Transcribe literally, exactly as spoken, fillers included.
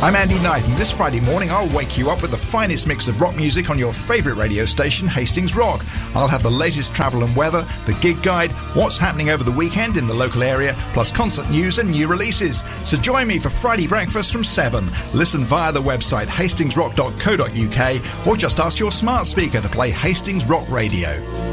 I'm Andy Knight, and this Friday morning I'll wake you up with the finest mix of rock music on your favourite radio station, Hastings Rock. I'll have the latest travel and weather, the gig guide, what's happening over the weekend in the local area, plus concert news and new releases. So join me for Friday breakfast from seven. Listen via the website hastings rock dot co dot uk or just ask your smart speaker to play Hastings Rock Radio.